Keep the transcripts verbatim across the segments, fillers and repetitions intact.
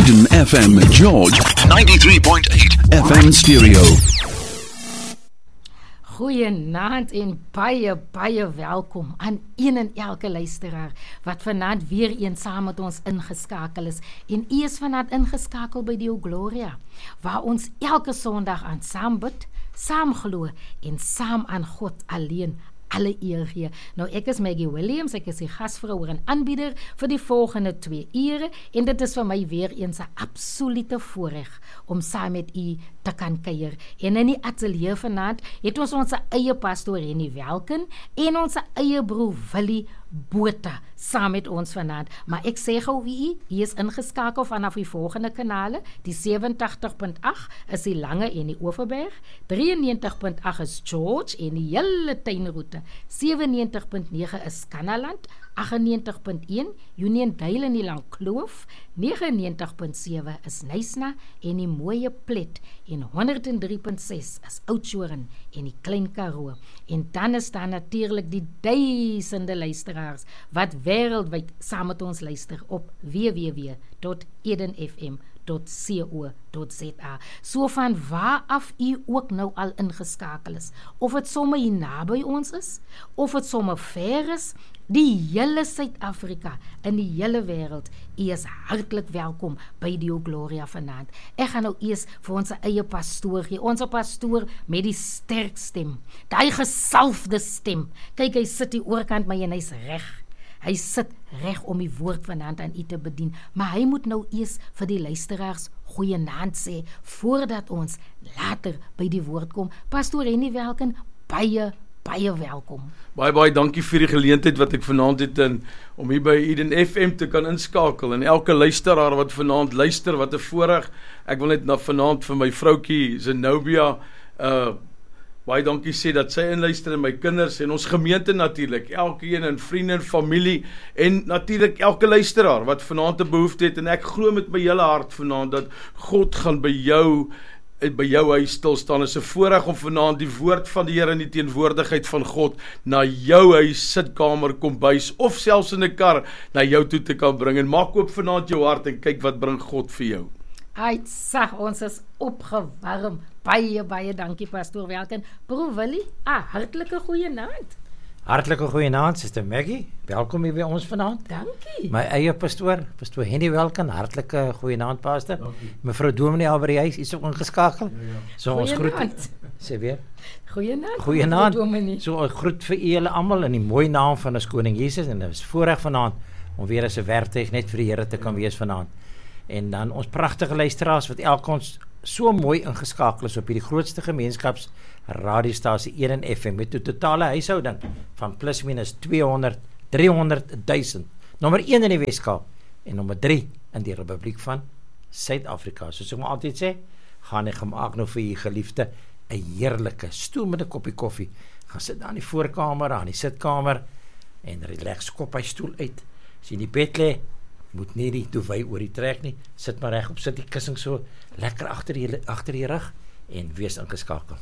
Eden F M George ninety-three point eight F M Stereo. Goeienaand en baie, baie welkom aan een en elke luisteraar wat vanaand weer een saam met ons ingeskakel is. En u is vanaand ingeskakel by die Gloria, waar ons elke Sondag aan saam bid, saam glo en saam aan God alleen alle eer gee. Nou, ek is Maggie Williams, ek is die gasvrouw en aanbieder vir die volgende twee ure, en dit is vir my weer eens 'n absolute voorreg om saam met u te kan kuier. En in die atelier vanaand het ons ons eie pastoor Henny Welken en ons eie broer Willie Botha saam met ons vanaand. Maar ek sê gou wie, hy is ingeskakel vanaf die volgende kanale. Die sewentig punt agt is die Lange en die Overberg, drieënnegentig punt agt is George en die hele tuinroete, sewennegentig punt nege is Kannaland, agtennegentig punt een Uniondale in die Langkloof, negenennegentig punt sewe is Nysna en die Mooie Plet, en honderd en drie punt ses is Oudtshoorn en die Klein Karoo. En dan is daar natuurlik die duisende luisteraars wat wêreldwyd saam met ons luister op w w w punt eden f m punt co punt z a. So van waar af u ook nou al ingeskakel is, of het sommer hier naby ons is, of het sommer ver is, die hele Suid-Afrika in die hele wêreld, u is hartlik welkom by die Gloria vanaand. Ek gaan nou eers vir ons eie pastoor gee, ons pastoor met die sterk stem, die gesalfde stem. Kyk, hy sit die oorkant, maar en hy's reg. Hy sit reg om die woord vanaand aan u te bedien, maar hy moet nou eers vir die luisteraars goeienaand sê, voordat ons later by die woord kom. Pastoor Henny Welken, baie, baie welkom. Baie, baie dankie vir die geleentheid wat ek vanaand het in, om hier by Eden F M te kan inskakel, en elke luisteraar wat vanaand luister, wat 'n voorreg. Ek wil net na vanaand vir my vroukie Zenobia, uh, baie dankie sê dat sy inluister, en my kinders en ons gemeente natuurlik, elkeen en vriende en familie, en natuurlik elke luisteraar wat vanaand 'n behoefte het, en ek glo met my hele hart vanaand dat God gaan by jou by jou huis stil staan. Is 'n voorreg om vanaand die woord van die Here in die teenwoordigheid van God na jou huis, sitkamer, kombuis of selfs in 'n kar na jou toe te kan bring. En maak oop vanaand jou hart en kyk wat bring God vir jou. Uit sag, ons is opgewarm. Baie, baie dankie, pastoor Welken. Broer Willie, ah, hartlike goeienaand. Hartlike goeienaand, Suster Maggie. Welkom hier by ons vanaand. Dankie. My eie pastoor, pastoor Henny Welken, hartlike goeienaand, pastor. Mevrou Dominee al by die huis, is ook ingeskakel. Ja, ja. So ons groet. Sê weer. Goeienaand. Goeienaand. So ons groet vir julle almal in die mooi naam van ons koning Jesus, en dit is voorreg vanaand om weer as 'n werktuig net vir die Here te kan wees vanaand. En dan ons pragtige luisteraars wat elke ons so mooi ingeskakel is op hierdie grootste gemeenskaps radiostasie Eden F M met 'n totale huishouding van plus minus tweehonderd, driehonderd duisend. Nommer een in die Weskaap en nommer drie in die Republiek van Suid-Afrika. Soos ek maar altyd sê, gaan ek gemaak nou vir u geliefde 'n heerlike stoel met 'n koppie koffie. Gaan sit daar in die voorkamer, aan die sitkamer en relax, kop hy stoel uit. As jy in die bed lê, moet nie die duvet oor die trek nie, sit maar reg op, sit die kussing so lekker agter die, agter die rug en wees ingeskakel.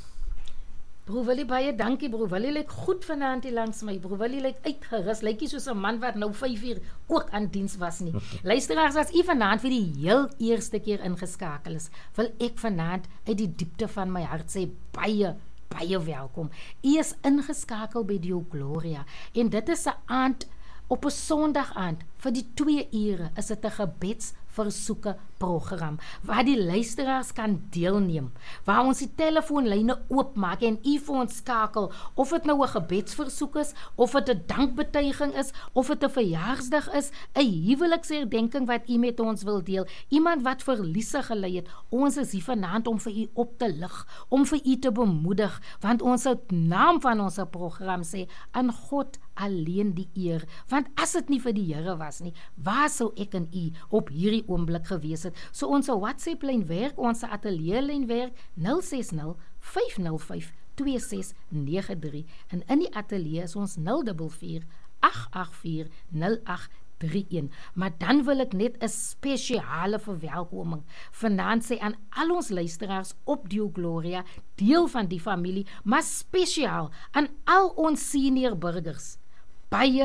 Broer Willie, baie dankie. Broer Willie lyk goed vanaand hier langs my. Broer Willie lyk uitgerus, lyk nie soos 'n man wat nou vyf uur ook aan diens was nie. Luisteraars, as u vanaand vir die heel eerste keer ingeskakel is, wil ek vanaand uit die diepte van my hart sê, baie, baie welkom. U is ingeskakel by die Gloria, en dit is 'n aand, op 'n Sondag aand, vir die twee ure, is dit 'n gebedsversoeke program, waar die luisteraars kan deelneem, waar ons die telefoonlyne oopmaak en u vir ons skakel, of dit nou 'n gebedsversoek is, of dit 'n dankbetuiging is, of dit 'n verjaarsdag is, 'n huweliksherdenking wat u met ons wil deel, iemand wat verliese gely het. Ons is hier vanaand om vir u op te lig, om vir u te bemoedig, want ons het naam van ons program sê, aan God alleen die eer, want as dit nie vir die Here was nie, waar sou ek en u op hierdie oomblik gewees het? So ons WhatsApp lyn werk, ons ateljee lyn werk, nul ses nul, vyf nul vyf, twee ses nege drie, en in die ateljee is ons nul vier vier, agt agt vier, nul agt drie een. Maar dan wil ek net 'n spesiale verwelkoming vanaand sê aan al ons luisteraars op die Gloria, deel van die familie, maar spesiaal aan al ons senior burgers. Baie,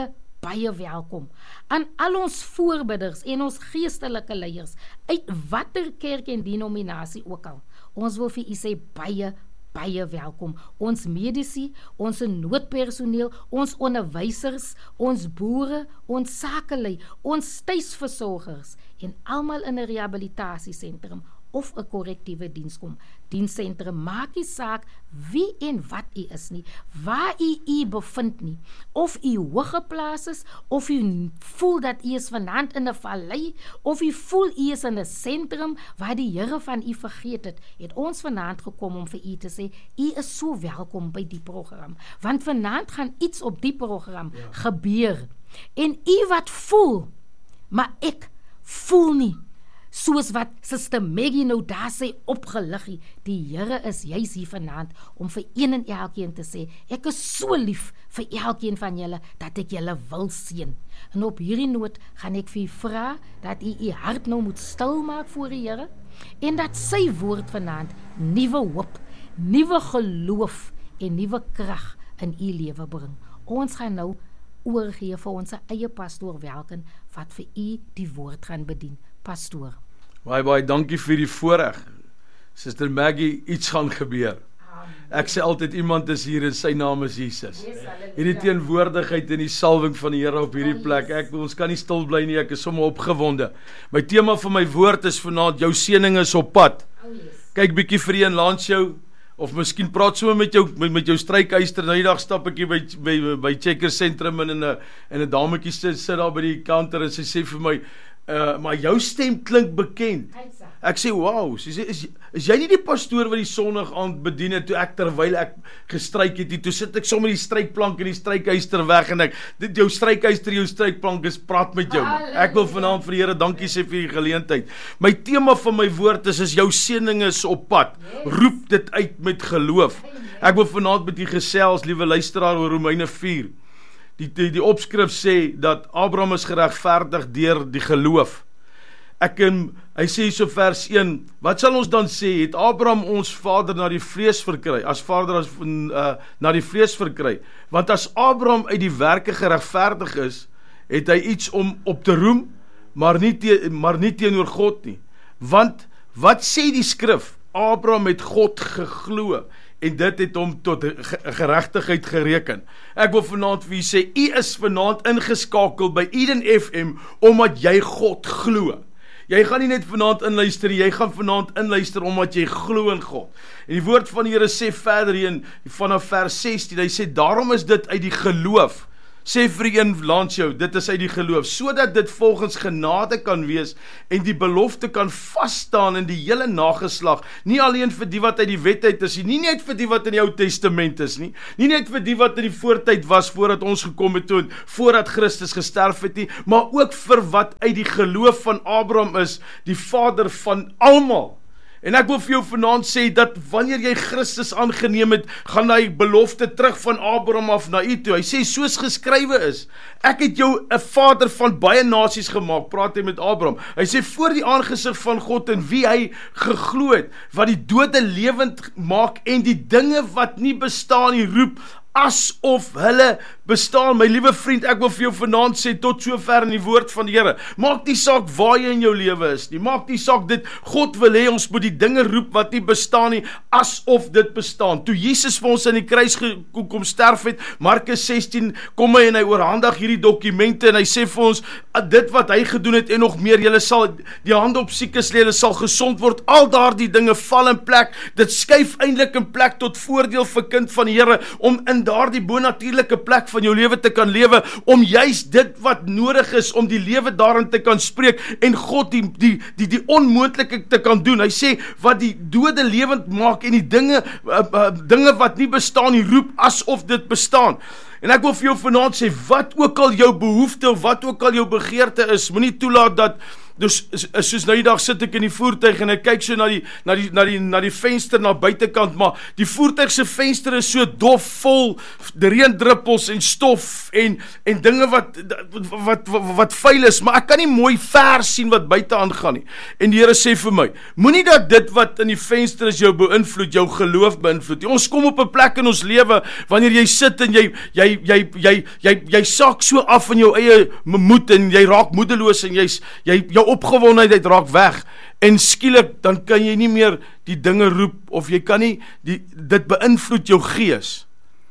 baie welkom. Aan al ons voorbidders en ons geestelike leiers, uit watter kerk en denominasie ook al, ons wil vir u sê baie, baie welkom. Ons medici, ons noodpersoneel, ons onderwysers, ons boere, ons sakelei, ons tuisversorgers en almal in 'n rehabilitasiesentrum of 'n korrektiewe dienskom. Dienssentrum maak nie saak wie en wat u is nie, waar u u bevind nie, of u hoog geplaas is, of u voel dat u is vanaand in 'n vallei, of u voel u is in 'n sentrum waar die Here van u vergeet het, het ons vanaand gekom om vir u te sê, u is so welkom by die program, want vanaand gaan iets op die program ja. gebeur, en u wat voel, maar ek voel nie, soos wat Suster Maggie nou daar sê opgeliggie, die Here is juis hier vanaand om vir een en elkeen te sê, ek is so lief vir elkeen van julle, dat ek julle wil seën. En op hierdie noot gaan ek vir u vra, dat u u hart nou moet stil maak voor die Here, en dat sy woord vanaand nuwe hoop, nuwe geloof en nuwe krag in u lewe bring. Ons gaan nou oorgee vir ons eie pastoor Welken, wat vir u die woord gaan bedien. Pastoor. Baie, baie dankie vir die voorreg. Suster Maggie, iets gaan gebeur. Ek sê altyd, iemand is hier en sy naam is Jesus. Hierdie teenwoordigheid en die salwing van die Here op hierdie plek, ek, ons kan nie stil bly nie, ek is sommer opgewonde. My tema van my woord is vanaand, jou seëning is op pad. Kyk bietjie vir een langs jou, of miskien praat sommer met jou met, met jou strykyster. Nou die dag stap ek hier by by by Checker Sentrum en 'n en 'n dametjie sit sit daar by die counter en sy sê vir my, Uh, maar jou stem klink bekend. Ek sê, wow, sy sê, is, is jy nie die pastoor wat die Sondag aand bedien het, toe ek terwyl ek gestryk het, toe sit ek sommer die strykplank en die strykyster weg, en ek, dit jou strykyster, jou strykplank is, praat met jou. Halleluja. Ek wil vanaand vir die Here dankie sê vir die geleentheid. My tema van my woord is, is jou seëning is op pad. Yes. Roep dit uit met geloof. Ek wil vanaand met die gesels, liewe luisteraar, oor Romeine vier. Die, die, die opskrif sê, dat Abraham is geregverdig deur die geloof. Ek, hy sê so vers een, wat sal ons dan sê, het Abraham ons vader na die vlees verkry, as vader as, uh, na die vlees verkry, want as Abraham uit die werke geregverdig is, het hy iets om op te roem, maar nie, te, maar nie teenoor God nie, want wat sê die skrif, Abraham het God geglo, en dit het hom tot geregtigheid gereken. Ek wil vanaand vir u sê, u is vanaand ingeskakel by Eden F M, omdat jy God glo. Jy gaan nie net vanaand inluister, jy gaan vanaand inluister, omdat jy glo in God. En die woord van die Here sê verder in, vanaf vers sestien, hy sê, daarom is dit uit die geloof, sê vir een langs jou, dit is uit die geloof, sodat dit volgens genade kan wees, en die belofte kan vasstaan in die hele nageslag, nie alleen vir die wat uit die wet uit is, nie net vir die wat in die Ou Testament is nie, nie net vir die wat in die voortyd was, voordat ons gekom het toe, voordat Christus gesterf het nie, maar ook vir wat uit die geloof van Abraham is, die vader van almal. En ek wil vir jou vanaand sê, dat wanneer jy Christus aangeneem het, gaan hy belofte terug van Abraham af na u toe. Hy sê, soos geskrywe is, ek het jou 'n vader van baie nasies gemaak, praat hy met Abraham. Hy sê, voor die aangesig van God en wie hy geglo het, wat die dode lewend maak en die dinge wat nie bestaan nie roep, asof hulle bestaan. My liewe vriend, ek wil vir jou vanaand sê, tot sover in die woord van die Here, maak nie saak waar jy in jou lewe is nie, maak nie saak dit, God wil hê ons moet die dinge roep wat nie bestaan nie, asof dit bestaan. Toe Jesus vir ons in die kruis kom sterf het, Markus sestien, kom hy en hy oorhandig hierdie dokumente, en hy sê vir ons, dit wat hy gedoen het, en nog meer, julle sal die hand op siekes lê, julle sal gesond word, al daardie dinge val in plek, dit skuif eintlik in plek tot voordeel vir kind van die Here, om in daardie bonatuurlike plek van jou lewe te kan lewe, om juist dit wat nodig is, om die lewe daarin te kan spreek, en God die, die, die, die onmoontlike te kan doen. Hy sê, wat die dode lewend maak, en die dinge, uh, uh, dinge wat nie bestaan nie, roep asof dit bestaan. En ek wil vir jou vanaand sê, wat ook al jou behoefte, of wat ook al jou begeerte is, moenie toelaat dat Dus soos nou die dag sit ek in die voertuig en ek kyk so na die na die na die na die venster na buitekant, maar die voertuig se venster is so dof vol reendruppels en stof en en dinge wat wat wat, wat vuil is, maar ek kan nie mooi ver sien wat buite aangaan nie. En die Here sê vir my, moenie dat dit wat in die venster is jou beïnvloed, jou geloof beïnvloed. Ons kom op 'n plek in ons lewe wanneer jy sit en jy jy jy jy jy jy sak so af in jou eie moed en jy raak moedeloos en jy's jy jou opgewondenheid raak weg en skielik dan kan jy nie meer die dinge roep of jy kan nie die dit beïnvloed jou gees.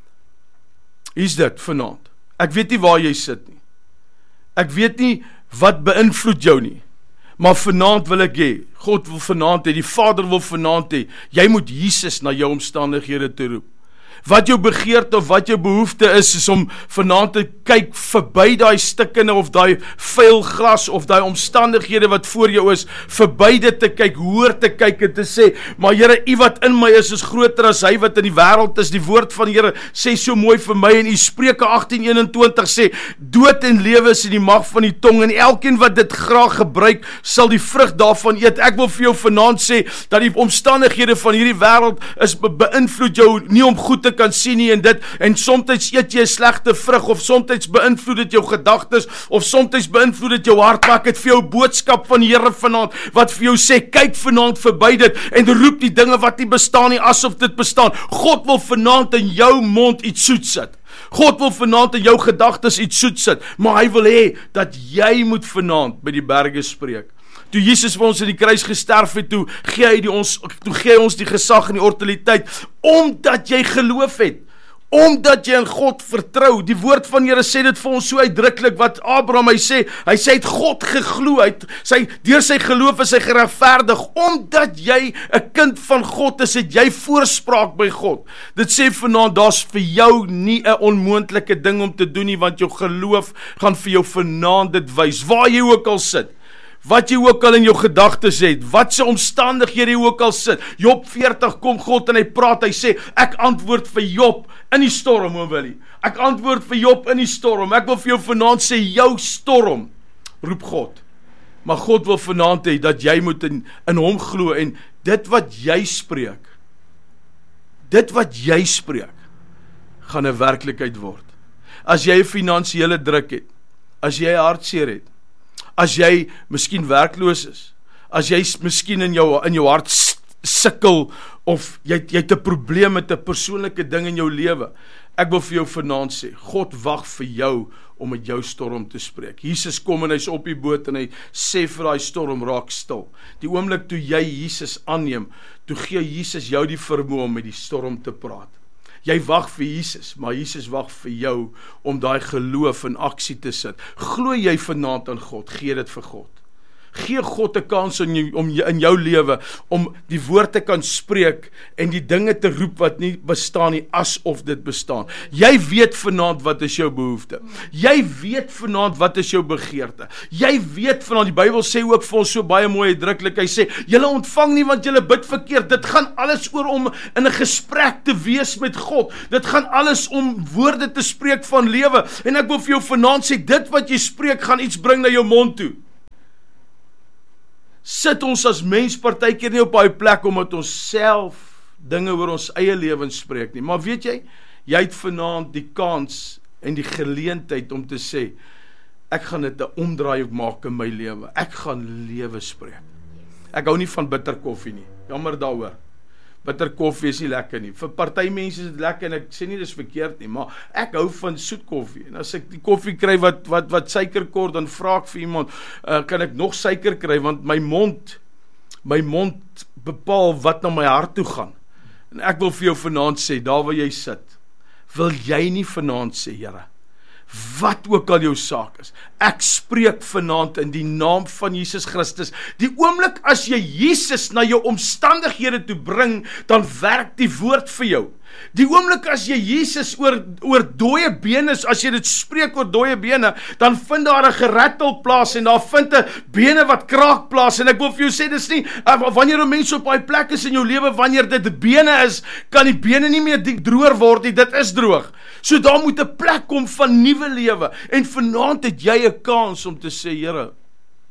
Hier's dit vanaand. Ek weet nie waar jy sit nie. Ek weet nie wat beïnvloed jou nie. Maar vanaand wil ek hê, God wil vanaand hê, die Vader wil vanaand hê, jy moet Jesus na jou omstandighede toe roep. Wat jou begeerte of wat jou behoefte is, is om vanaand te kyk verby daai stikkende of daai vuil glas of daai omstandighede wat voor jou is, verby dit te kyk, hoor te kyk en te sê, maar Here, U wat in my is, is groter as hy wat in die wêreld is. Die woord van die Here sê so mooi vir my in Spreuke agttien eenentwintig sê, dood en lewe is in die mag van die tong en elkeen wat dit graag gebruik, sal die vrug daarvan eet. Ek wil vir jou vanaand sê, dat die omstandighede van hierdie wêreld is be beïnvloed jou nie om goed te kan sien nie en dit, en soms eet jy 'n slegte vrug, of soms beïnvloed dit jou gedagtes, of soms beïnvloed dit jou hart, maar ek het vir jou boodskap van die Here vanaand, wat vir jou sê, kyk vanaand verby dit, en roep die dinge wat nie bestaan nie, asof dit bestaan. God wil vanaand in jou mond iets soet sit. God wil vanaand in jou gedagtes iets soet sit, maar hy wil hê, dat jy moet vanaand by die berge spreek. Toe Jesus vir ons in die kruis gesterf het, toe gee hy die ons, toe gee hy ons die gesag en die autoriteit, omdat jy geloof het, omdat jy in God vertrou. Die woord van die Here sê dit vir ons so uitdruklik, wat Abraham, hy sê, hy sê het God geglo, hy het, sy, deur sy geloof is hy geregverdig, omdat jy 'n kind van God is, het jy voorspraak by God. Dit sê vanaand, daar's vir jou nie 'n onmoontlike ding om te doen nie, want jou geloof gaan vir jou vanaand dit wys, waar jy ook al sit. Wat jy ook al in jou gedagtes het, wat se omstandighede jy ook al sit. Job veertig kom God en hy praat, hy sê, ek antwoord vir Job in die storm, o Willie. Ek antwoord vir Job in die storm. Ek wil vir jou vanaand sê, jou storm, roep God. Maar God wil vanaand hê, dat jy moet in, in hom glo, en dit wat jy spreek, dit wat jy spreek, gaan 'n werklikheid word. As jy 'n finansiële druk het, as jy 'n hartseer het, as jy miskien werkloos is, as jy miskien in jou in jou hart sukkel, of jy jy het 'n probleem met 'n persoonlike ding in jou lewe, ek wil vir jou vanaand sê, God wag vir jou om met jou storm te spreek. Jesus kom en hy's op die boot en hy sê vir daai storm, raak stil. Die oomblik toe jy Jesus aanneem, toe gee Jesus jou die vermoë om met die storm te praat. Jy wag vir Jesus, maar Jesus wag vir jou om daai geloof in aksie te sit. Glo jy vanaand aan God, gee dit vir God. Gee God 'n kans in jou, om in jou lewe, om die woord te kan spreek, en die dinge te roep wat nie bestaan nie, asof dit bestaan. Jy weet vanaand wat is jou behoefte. Jy weet vanaand wat is jou begeerte. Jy weet vanaand, die Bybel sê ook vir ons so baie mooi uitdruklik, hy sê, julle ontvang nie want julle bid verkeerd. Dit gaan alles oor om in 'n gesprek te wees met God. Dit gaan alles om woorde te spreek van lewe. En ek wil vir jou vanaand sê, dit wat jy spreek, gaan iets bring na jou mond toe. Sit ons as mens partykeer nie op daai plek omdat ons self dinge oor ons eie lewens spreek nie. Maar weet jy, jy het vanaand die kans en die geleentheid om te sê, ek gaan dit 'n omdraai maak in my lewe. Ek gaan lewe spreek. Ek hou nie van bitter koffie nie. Jammer daaroor. Bitter koffie is nie lekker nie. Vir party mense is dit lekker en ek sê nie dis verkeerd nie, maar ek hou van soet koffie. En as ek die koffie kry wat wat wat suiker kort, dan vra ek vir iemand, uh, kan ek nog suiker kry, want my mond my mond bepaal wat na my hart toe gaan. En ek wil vir jou vanaand sê, daar waar jy sit, wil jy nie vanaand sê, Here, wat ook al jou saak is, ek spreek vanaand in die naam van Jesus Christus, die oomblik as jy Jesus na jou omstandighede toe bring, dan werk die woord vir jou. Die oomblik as jy Jesus oor, oor dooie bene, as jy dit spreek oor dooie bene, dan vind daar 'n gerattel plaas, en daar vind 'n bene wat kraak plaas, en ek wil vir jou sê, dis nie, wanneer 'n mens op daai plek is in jou lewe, wanneer dit bene is, kan die bene nie meer droër word nie, dit is droog. So daar moet 'n plek kom van nuwe lewe, en vanaand het jy 'n kans om te sê, Here,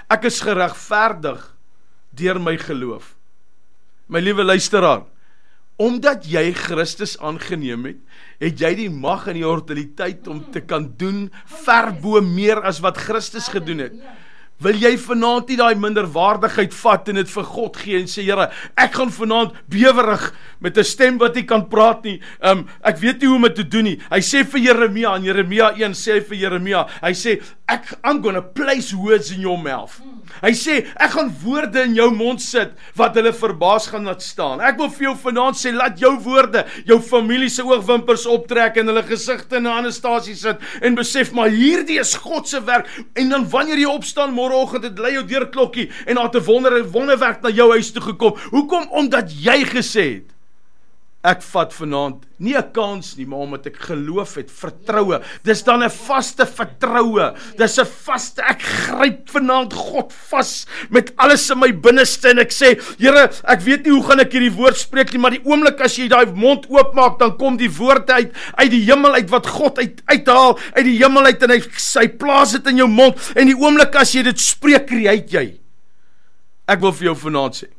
Ek is geregverdig deur my geloof. My liewe luisteraar, omdat jy Christus aangeneem het, het jy die mag en die autoriteit om te kan doen ver bo meer as wat Christus gedoen het. Wil jy vanaand nie daai minderwaardigheid vat en dit vir God gee en sê, Here, ek gaan vanaand bewerig met 'n stem wat nie kan praat nie. Um, ek weet nie hoe om dit te doen nie. Hy sê vir Jeremia, in Jeremia een sê hy vir Jeremia, hy sê, ek, I'm gonna place words in your mouth. Hy sê, ek gaan woorde in jou mond sit, wat hulle verbaas gaan laat staan. Ek wil vir jou vanaand sê, laat jou woorde, jou familie se oogwimpers optrek en hulle gesigte in 'n Anastasie sit, en besef, maar hierdie is God se werk, en dan wanneer jy opstaan, môreoggend, het lei jou deurklokkie, en daar het 'n wonder, wonderwerk na jou huis toe gekom. Hoekom? Omdat jy gesê het, ek vat vanaand nie 'n kans nie, maar omdat ek geloof het, vertroue. Dis dan 'n vaste vertroue. Dis 'n vaste, ek gryp vanaand God vas met alles in my binneste en ek sê, Here, ek weet nie hoe gaan ek hierdie woord spreek nie, maar die oomblik as jy daai mond oopmaak, dan kom die woorde uit uit die hemel uit wat God uit uithaal uit die hemel uit en hy sy plaas dit in jou mond en die oomblik as jy dit spreek, create jy. Ek wil vir jou vanaand sê,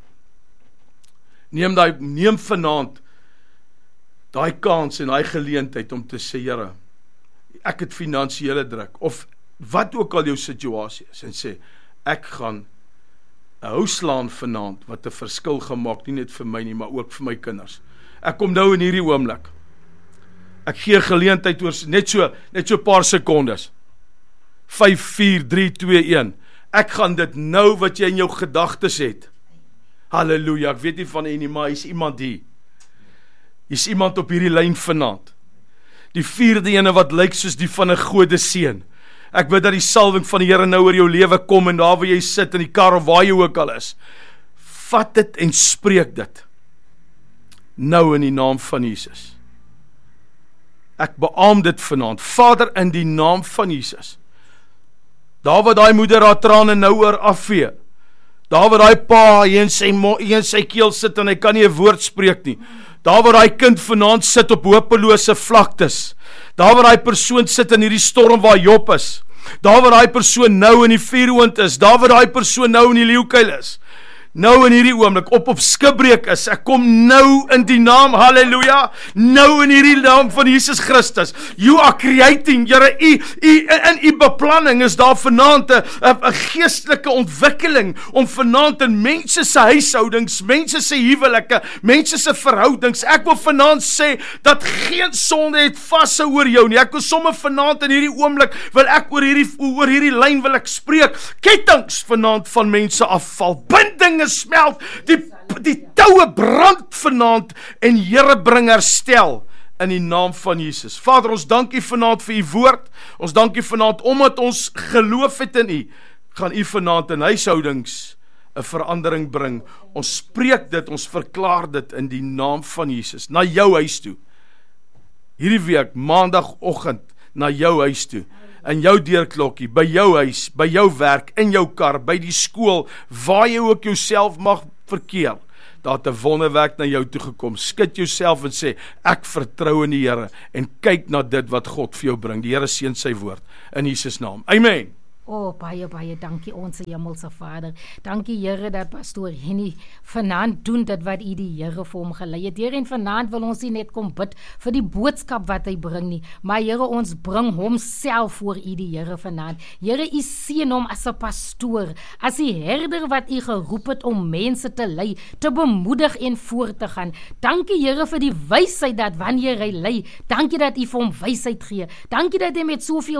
neem daai neem vanaand daai kans en daai geleentheid om te sê, Here, ek het finansiële druk, of wat ook al jou situasie is, en sê, ek gaan 'n hou slaan vanaand, wat 'n verskil gemaak, nie net vir my nie, maar ook vir my kinders. Ek kom nou in hierdie oomblik, ek gee geleentheid oor, net so, net so paar sekondes, vyf, vier, drie, twee, een, ek gaan dit nou, wat jy in jou gedagtes het, halleluja, ek weet nie van nie, maar is iemand hier, is iemand op hierdie lyn vanaand. Die vierde ene wat lyk soos die van 'n gode seun. Ek bid dat die salwing van die Here nou oor jou lewe kom en daar waar jy sit in die kar of waar jy ook al is. Vat dit en spreek dit. Nou in die naam van Jesus. Ek beamoen dit vanaand. Vader, in die naam van Jesus. Daar waar daai moeder haar trane nou oor afvee. Daar waar daai pa hier in sy, hier in sy keel sit en hy kan nie 'n woord spreek nie. Daar waar daai kind vanaand sit op hopelose vlaktes. Daar waar daai persoon sit in hierdie storm waar Job is. Daar waar daai persoon nou in die vuuroond is. Daar waar daai persoon nou in die leeukuil is. Nou in hierdie oomblik op op skipbreek is. Ek kom nou in die naam, halleluja, nou in hierdie naam van Jesus Christus. You are creating, Here, u, u, in u beplanning is daar vanaand 'n geestelike ontwikkeling om vanaand in mense se huishoudings, mense se huwelike, mense se verhoudings. Ek wil vanaand sê dat geen sonde het vashou oor jou nie. Ek wil sommer vanaand in hierdie oomblik wil ek oor hierdie oor hierdie lyn wil ek spreek. Kettinge vanaand van mense afval. Binding smelt, die, die toue brand vanaand en Here bring herstel in die naam van Jesus. Vader, ons dank U vanaand vir U woord, ons dank U vanaand omdat ons geloof het in U, gaan U vanaand in huishoudings 'n verandering bring. Ons spreek dit, ons verklaar dit in die naam van Jesus, na jou huis toe. Hierdie week, maandagoggend, na jou huis toe. In jou deurklokkie, by jou huis, by jou werk, in jou kar, by die skool, waar jy ook jouself mag verkeer, daar het 'n wonderwerk na jou toe gekom. Skud jouself en sê, ek vertrou in die Here, en kyk na dit wat God vir jou bring. Die Here seën sy woord, in Jesus naam. Amen. O, oh, baie, baie dankie ons hemelse Vader. Dankie Here dat pastoor Henny vanaand doen dit wat U die Here vir hom gelei het. Here, en vanaand wil ons nie net kom bid vir die boodskap wat hy bring nie, maar Here, ons bring homself voor U die Here vanaand. Here, U seën hom as 'n pastoor, as die herder wat U geroep het om mense te lei, te bemoedig en voort te gaan. Dankie Here vir die wysheid dat wanneer hy lei, dankie dat U vir hom wysheid gee. Dankie dat hy met soveel